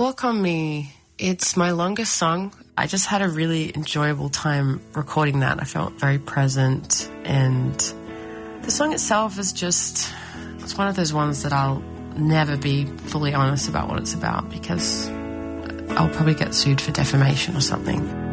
Walk on Me, it's my longest song. I just had a really enjoyable time recording that. I felt very present, and the song itself is just, it's one of those ones that I'll never be fully honest about what it's about because I'll probably get sued for defamation or something.